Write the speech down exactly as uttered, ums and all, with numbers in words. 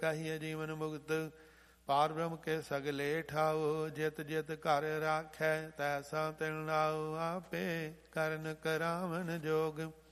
ਕਹੀਏ ਜੀਵਨ ਮੁਕਤ ਪਾਰ ਬ੍ਰਹਮ ਕੇ ਸਗਲੇ ਠਾਓ। ਜਿਤ ਜਿਤ ਘਰ ਰਾਖੈ ਤੈਸਾ ਤਿਨ ਨਾਉ। ਆਪੇ ਕਰਨ ਕਰਾਵਨ ਜੋਗ